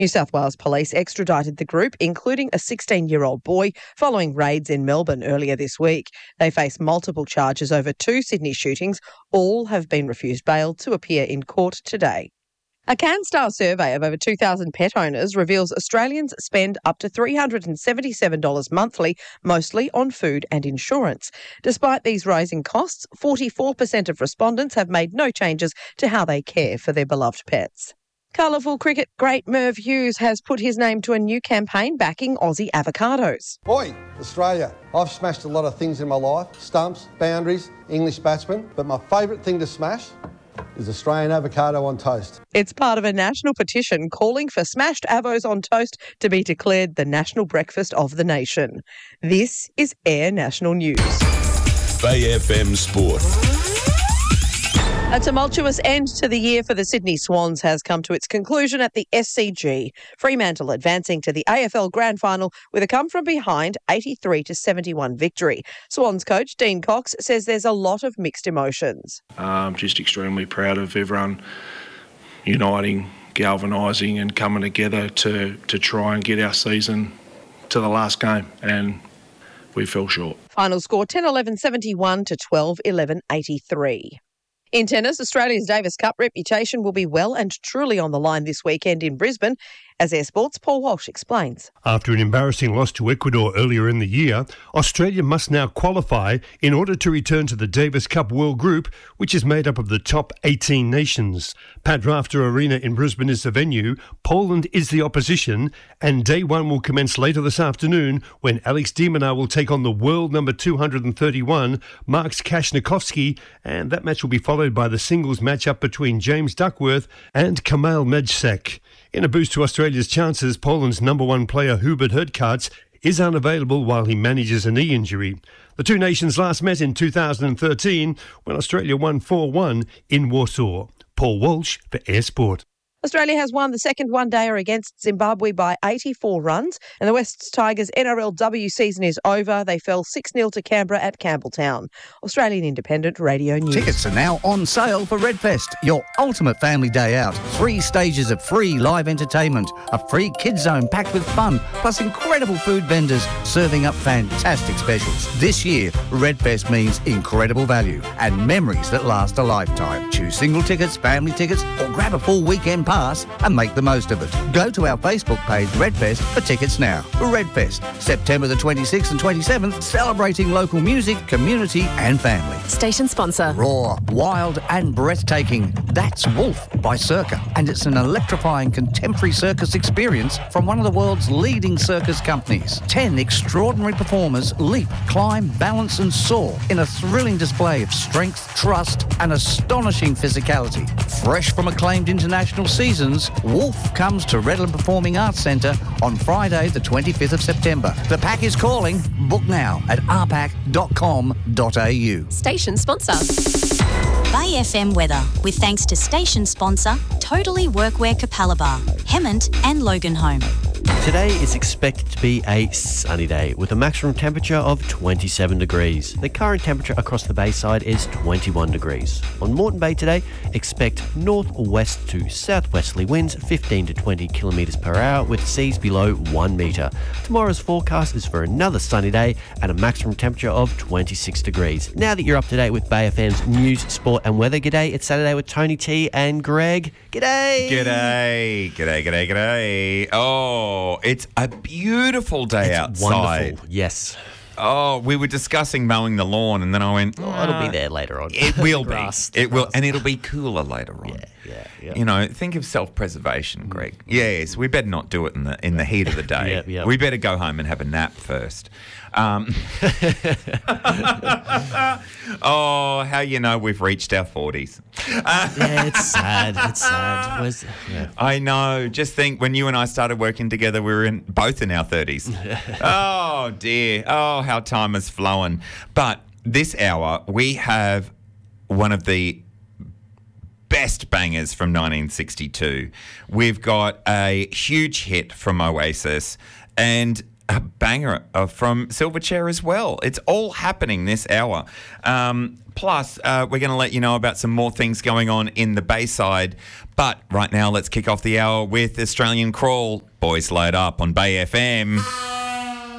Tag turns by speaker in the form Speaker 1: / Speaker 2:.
Speaker 1: New South Wales Police extradited the group, including a 16-year-old boy, following raids in Melbourne earlier this week. They face multiple charges over 2 Sydney shootings. All have been refused bail to appear in court today. A CanStar survey of over 2,000 pet owners reveals Australians spend up to $377 monthly, mostly on food and insurance. Despite these rising costs, 44% of respondents have made no changes to how they care for their beloved pets. Colourful cricket great Merv Hughes has put his name to a new campaign backing Aussie avocados.
Speaker 2: Oi, Australia. I've smashed a lot of things in my life, stumps, boundaries, English batsmen, but my favourite thing to smash is Australian avocado on toast.
Speaker 1: It's part of a national petition calling for smashed avos on toast to be declared the national breakfast of the nation. This is Air National News.
Speaker 3: Bay FM Sport.
Speaker 1: A tumultuous end to the year for the Sydney Swans has come to its conclusion at the SCG. Fremantle advancing to the AFL Grand Final with a come-from-behind 83-71 victory. Swans coach Dean Cox says there's a lot of mixed emotions.
Speaker 4: Just extremely proud of everyone uniting, galvanising and coming together to try and get our season to the last game, and we fell short.
Speaker 1: Final score 10-11-71 to 12-11-83. In tennis, Australia's Davis Cup reputation will be well and truly on the line this weekend in Brisbane, as Air Sports' Paul Walsh explains.
Speaker 5: After an embarrassing loss to Ecuador earlier in the year, Australia must now qualify in order to return to the Davis Cup World Group, which is made up of the top 18 nations. Pat Rafter Arena in Brisbane is the venue, Poland is the opposition, and day one will commence later this afternoon when Alex de Minaur will take on the world number 231, Marks Kashnikovsky, and that match will be followed by the singles matchup between James Duckworth and Kamal Majcek. In a boost to Australia's chances, Poland's number one player Hubert Hurkacz is unavailable while he manages a knee injury. The two nations last met in 2013 when Australia won 4-1 in Warsaw. Paul Walsh for Air Sport.
Speaker 1: Australia has won the second one-dayer against Zimbabwe by 84 runs, and the West Tigers' NRLW season is over. They fell 6-0 to Canberra at Campbelltown. Australian Independent Radio News.
Speaker 6: Tickets are now on sale for Redfest, your ultimate family day out. 3 stages of free live entertainment, a free kids zone packed with fun, plus incredible food vendors serving up fantastic specials. This year, Redfest means incredible value and memories that last a lifetime. Choose single tickets, family tickets, or grab a full weekend pass and make the most of it. Go to our Facebook page Redfest for tickets now. Redfest, September the 26th and 27th, celebrating local music, community and family.
Speaker 7: Station sponsor.
Speaker 6: Raw, wild and breathtaking. That's Wolf by Circa, and it's an electrifying contemporary circus experience from one of the world's leading circus companies. 10 extraordinary performers leap, climb, balance and soar in a thrilling display of strength, trust and astonishing physicality. Fresh from acclaimed international seasons, Wolf comes to Redland Performing Arts Centre on Friday the 25th of September. The pack is calling. Book now at rpack.com.au.
Speaker 7: Station sponsor.
Speaker 8: Bay FM weather, with thanks to station sponsor Totally Workwear Capalaba, Hemmant and Loganholme.
Speaker 9: Today is expected to be a sunny day with a maximum temperature of 27 degrees. The current temperature across the Bayside is 21 degrees. On Moreton Bay today, expect northwest to southwesterly winds 15 to 20 kilometres per hour with seas below 1 metre. Tomorrow's forecast is for another sunny day and a maximum temperature of 26 degrees. Now that you're up to date with Bay FM's news, sport and weather, g'day. It's Saturday with Tony T and Greg. G'day.
Speaker 10: G'day. G'day, g'day, g'day. Oh, it's a beautiful day outside.
Speaker 9: Wonderful, yes.
Speaker 10: Oh, we were discussing mowing the lawn, and then I went,
Speaker 9: it'll be there later on.
Speaker 10: It will be. It will, and it'll be cooler later on.
Speaker 9: Yeah.
Speaker 10: You know, think of self-preservation, Greg. Yes, we better not do it in the heat of the day.
Speaker 9: Yeah.
Speaker 10: We better go home and have a nap first. Oh, how you know we've reached our 40s.
Speaker 9: Yeah, it's sad. It's sad.
Speaker 10: I know. Just think, when you and I started working together, we were both in our 30s. Oh, dear. Oh, how time has flown. But this hour, we have one of the best bangers from 1962. We've got a huge hit from Oasis and a banger from Silverchair as well. It's all happening this hour. Plus, we're going to let you know about some more things going on in the Bayside. But right now, let's kick off the hour with Australian Crawl. Boys Load Up on Bay FM.